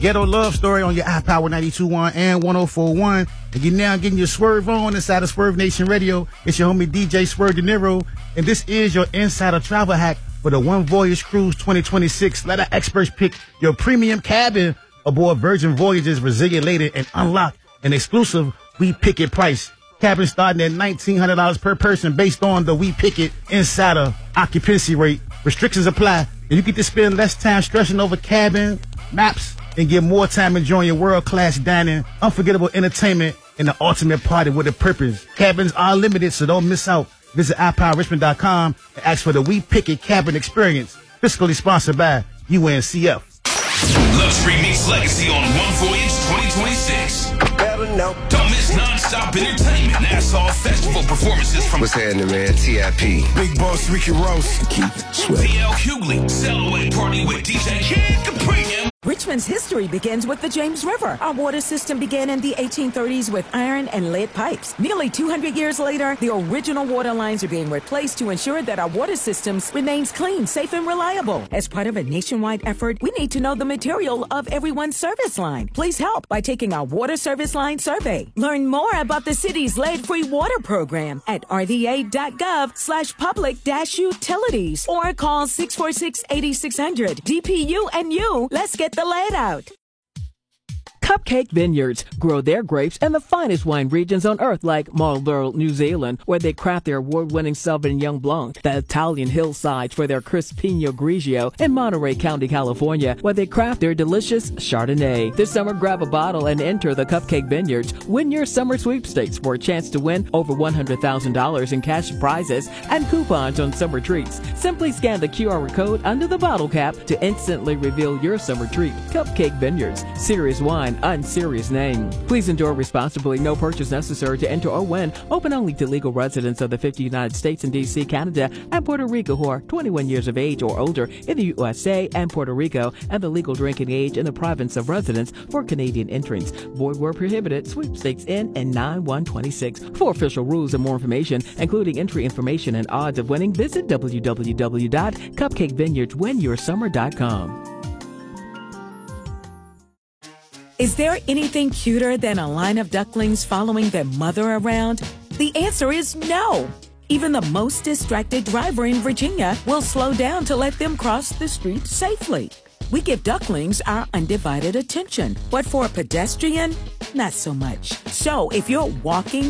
Ghetto Love Story on your iPower 92.1 and 104.1. And you're now getting your Swerve on inside of Swerve Nation Radio. It's your homie DJ Swerve De Niro. And this is your insider travel hack for the One Voyage Cruise 2026. Let our experts pick your premium cabin aboard Virgin Voyages Resilient Laden and unlock an exclusive We Pick It price. Cabin starting at $1,900 per person based on the We Pick It insider occupancy rate. Restrictions apply. And you get to spend less time stressing over cabin, maps, and get more time enjoying your world-class dining, unforgettable entertainment, and the ultimate party with a purpose. Cabins are limited, so don't miss out. Visit iPowerRichmond.com and ask for the We Pick It cabin experience. Fiscally sponsored by UNCF. Luxury meets Legacy on One Voyage 2026. Don't miss non-stop entertainment. Nassau Festival performances from what's happening, man? TIP, Big Boss Ricky Ross, Keith Sweat, DL Hughley, Cellaway Party with DJ Kid Capri. Richmond's history begins with the James River. Our water system began in the 1830s with iron and lead pipes. Nearly 200 years later, the original water lines are being replaced to ensure that our water systems remains clean, safe, and reliable. As part of a nationwide effort, we need to know the material of everyone's service line. Please help by taking our water service line survey. Learn more about the city's lead-free water program at rva.gov/public-utilities or call 646-8600. DPU and you, let's get the lead out. Cupcake Vineyards grow their grapes in the finest wine regions on earth, like Marlborough, New Zealand, where they craft their award-winning Sauvignon Blanc, the Italian hillsides for their crisp Pinot Grigio, and Monterey County, California, where they craft their delicious Chardonnay. This summer, grab a bottle and enter the Cupcake Vineyards. Win your summer sweepstakes for a chance to win over $100,000 in cash prizes and coupons on summer treats. Simply scan the QR code under the bottle cap to instantly reveal your summer treat. Cupcake Vineyards, serious wine, unserious name. Please enjoy responsibly. No purchase necessary to enter or win. Open only to legal residents of the 50 United States and D.C., Canada, and Puerto Rico who are 21 years of age or older in the USA and Puerto Rico, and the legal drinking age in the province of residence for Canadian entrants. Void where prohibited. Sweepstakes in 9/1/26. For official rules and more information, including entry information and odds of winning, visit www.cupcakevineyardswinyoursummer.com. Is there anything cuter than a line of ducklings following their mother around? The answer is no. Even the most distracted driver in Virginia will slow down to let them cross the street safely. We give ducklings our undivided attention, but for a pedestrian, not so much. So if you're walking